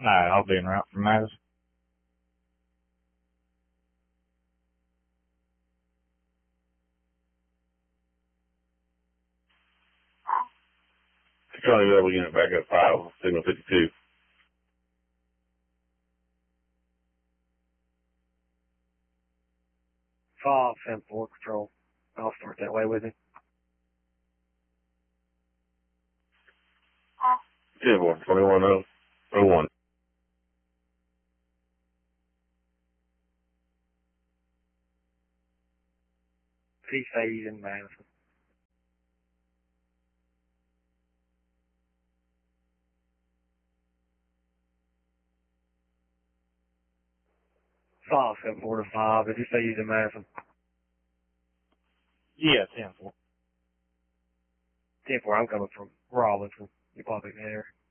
Alright, I'll be en route from Madison. Charlie Rebel unit back up 5, signal 52. Five, 7-4 control. I'll start that way with you. 10-4, 21-0-01. Peace phase in Madison. Five, 7-4 to 5. Did you say he's in Madison? Yeah, 10-4. 10-4, I'm coming from Robinson. You probably there.